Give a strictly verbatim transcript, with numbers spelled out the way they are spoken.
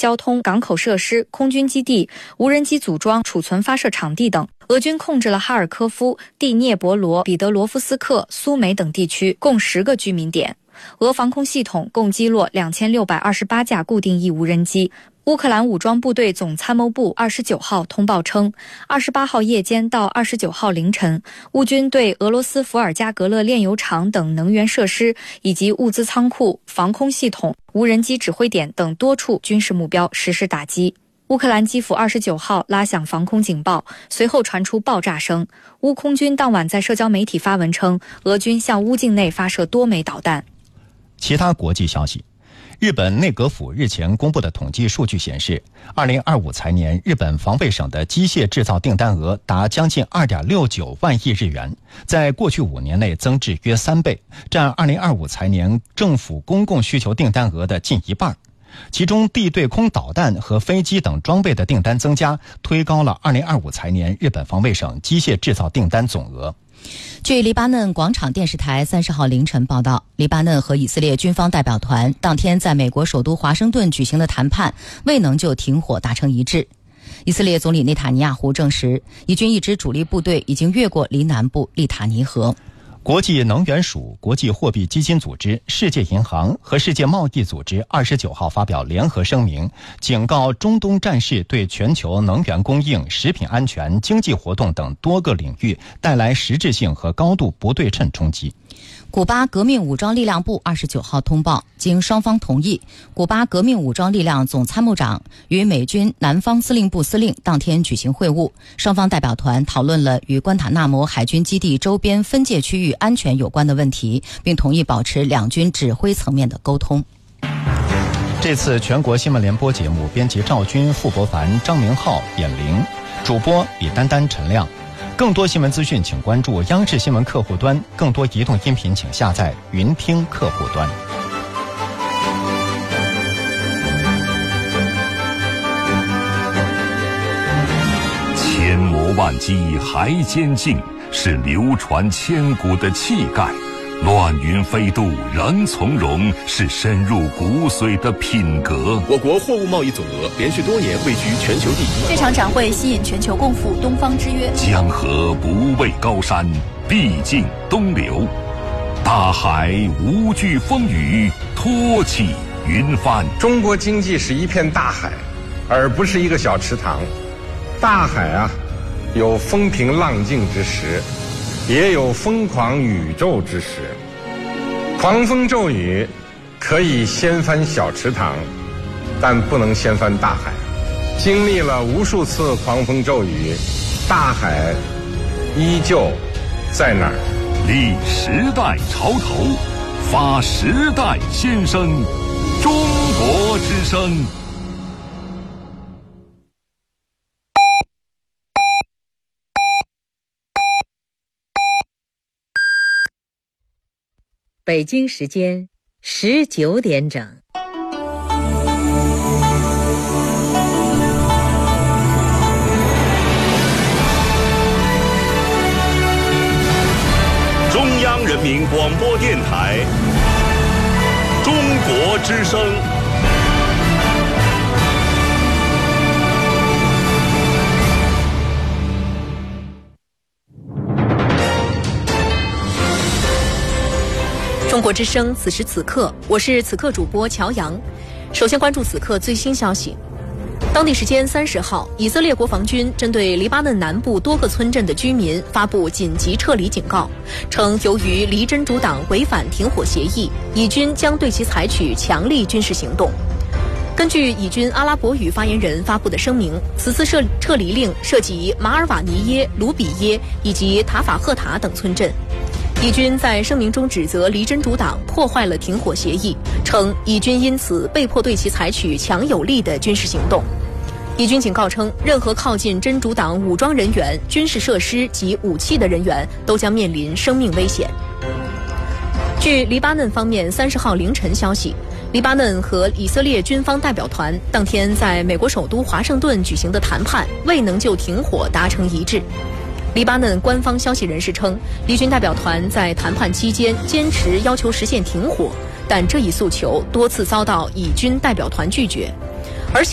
交通、港口设施、空军基地、无人机组装、储存发射场地等。俄军控制了哈尔科夫、第聂伯罗、彼得罗夫斯克、苏梅等地区共十个居民点。俄防空系统共击落两千六百二十八架固定翼无人机。乌克兰武装部队总参谋部二十九号通报称，二十八号夜间到二十九号凌晨，乌军对俄罗斯伏尔加格勒炼油厂等能源设施以及物资仓库、防空系统、无人机指挥点等多处军事目标实施打击。乌克兰基辅二十九号拉响防空警报，随后传出爆炸声。乌空军当晚在社交媒体发文称，俄军向乌境内发射多枚导弹。 其他国际消息，日本内阁府日前公布的统计数据显示，二零二五财年日本防卫省的机械制造订单额达将近 二点六九万亿日元，在过去五年内增至约三倍，占二零二五财年政府公共需求订单额的近一半。其中地对空导弹和飞机等装备的订单增加，推高了二零二五财年日本防卫省机械制造订单总额。 据黎巴嫩广场电视台三十号凌晨报道，黎巴嫩和以色列军方代表团当天在美国首都华盛顿举行的谈判未能就停火达成一致。以色列总理内塔尼亚胡证实，以军一支主力部队已经越过黎南部利塔尼河。 国际能源署、国际货币基金组织、世界银行和世界贸易组织二十九号发表联合声明，警告中东战事对全球能源供应、食品安全、经济活动等多个领域带来实质性和高度不对称冲击。 古巴革命武装力量部二十九号通报，经双方同意，古巴革命武装力量总参谋长与美军南方司令部司令当天举行会晤，双方代表团讨论了与关塔纳摩海军基地周边分界区域安全有关的问题，并同意保持两军指挥层面的沟通。 这次全国新闻联播节目，编辑赵军、傅博凡、张明浩、演玲，主播李丹丹、陈亮。更多新闻资讯请关注央视新闻客户端，更多移动音频请下载云听客户端。 千磨万击还坚劲，是流传千古的气概；乱云飞渡仍从容，是深入骨髓的品格。 我国货物贸易总额连续多年位居全球第一。 这场展会吸引全球共赴东方之约。 江河不畏高山，必尽东流；大海无惧风雨，托起云帆。 中国经济是一片大海，而不是一个小池塘。大海啊，有风平浪静之时，也有疯狂宇宙之时。狂风骤雨可以掀翻小池塘，但不能掀翻大海。经历了无数次狂风骤雨，大海依旧在那儿。 立时代潮头，发时代先声，中国之声。 北京时间十九点整。 中央人民广播电台，中国之声。 中国之声，此时此刻，我是此刻主播乔阳。首先关注此刻最新消息。当地时间三十号，以色列国防军针对黎巴嫩南部多个村镇的居民发布紧急撤离警告，称由于黎真主党违反停火协议，以军将对其采取强力军事行动。根据以军阿拉伯语发言人发布的声明，此次撤撤离令涉及马尔瓦尼耶、卢比耶以及塔法赫塔等村镇。以军在声明中指责黎真主党破坏了停火协议，称以军因此被迫对其采取强有力的军事行动。以军警告称，任何靠近真主党武装人员、军事设施及武器的人员都将面临生命危险。据黎巴嫩方面三十号凌晨消息，黎巴嫩和以色列军方代表团当天在美国首都华盛顿举行的谈判未能就停火达成一致。黎巴嫩官方消息人士称，黎军代表团在谈判期间坚持要求实现停火，但这一诉求多次遭到以军代表团拒绝。